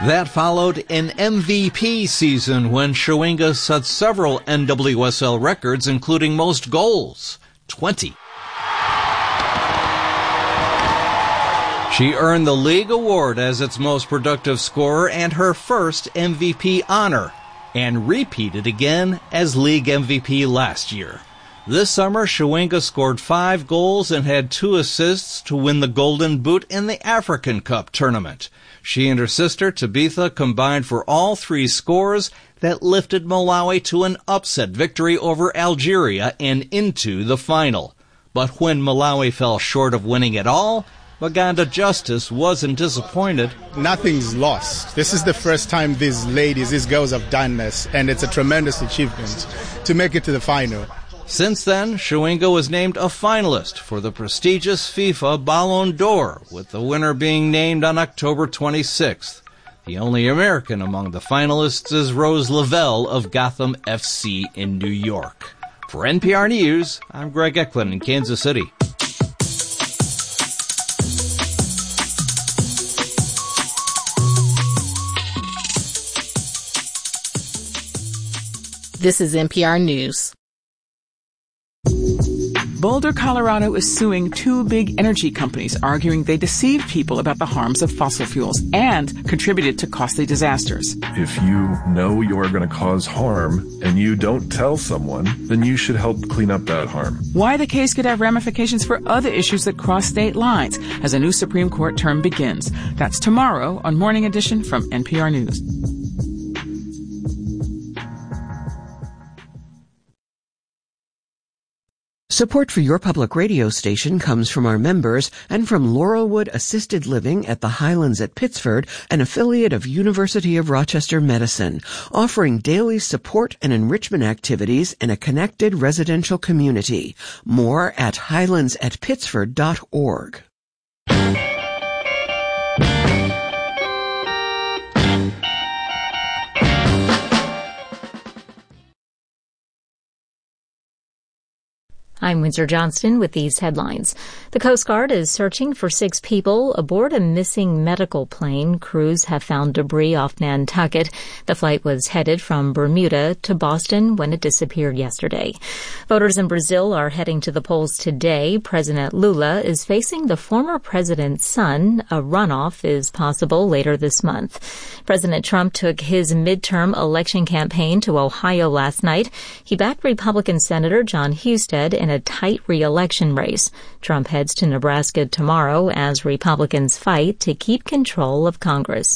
That followed an MVP season when Chewinga set several NWSL records, including most goals, 20. She earned the league award as its most productive scorer and her first MVP honor, and repeated again as league MVP last year. This summer, Chewinga scored 5 goals and had 2 assists to win the Golden Boot in the African Cup tournament. She and her sister, Tabitha, combined for all 3 scores that lifted Malawi to an upset victory over Algeria and into the final. But when Malawi fell short of winning it all, Maganda Justice wasn't disappointed. Nothing's lost. This is the first time these girls have done this, and it's a tremendous achievement to make it to the final. Since then, Chewinga was named a finalist for the prestigious FIFA Ballon d'Or, with the winner being named on October 26th. The only American among the finalists is Rose Lavelle of Gotham FC in New York. For NPR News, I'm Greg Eklund in Kansas City. This is NPR News. Boulder, Colorado is suing 2 big energy companies, arguing they deceived people about the harms of fossil fuels and contributed to costly disasters. If you know you're going to cause harm and you don't tell someone, then you should help clean up that harm. Why the case could have ramifications for other issues that cross state lines as a new Supreme Court term begins. That's tomorrow on Morning Edition from NPR News. Support for your public radio station comes from our members and from Laurelwood Assisted Living at the Highlands at Pittsford, an affiliate of University of Rochester Medicine, offering daily support and enrichment activities in a connected residential community. More at highlandsatpittsford.org. I'm Windsor Johnston with these headlines. The Coast Guard is searching for 6 people aboard a missing medical plane. Crews have found debris off Nantucket. The flight was headed from Bermuda to Boston when it disappeared yesterday. Voters in Brazil are heading to the polls today. President Lula is facing the former president's son. A runoff is possible later this month. President Trump took his midterm election campaign to Ohio last night. He backed Republican Senator John Husted in a tight re-election race. Trump heads to Nebraska tomorrow as Republicans fight to keep control of Congress.